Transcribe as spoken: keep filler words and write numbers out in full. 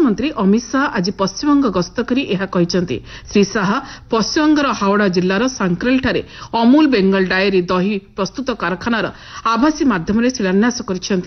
ସ୍ୱରାଷ୍ଟ୍ରମନ୍ତ୍ରୀ ଅମିତ ଶାହା ଆଜି ପଶ୍ଚିମବଙ୍ଗ ଗସ୍ତ କରି ଏହା କହିଛନ୍ତି। ଶ୍ରୀ ଶାହା ପଶ୍ଚିମବଙ୍ଗର ହାଓଡ଼ା ଜିଲ୍ଲାର ସାଙ୍କ୍ରେଲ୍ଠାରେ ଅମୁଲ ବେଙ୍ଗଲ ଡାଏରୀ ଦହି ପ୍ରସ୍ତୁତ କାରଖାନାର ଆଭାସୀ ମାଧ୍ୟମରେ ଶିଳାନ୍ୟାସ କରିଛନ୍ତି।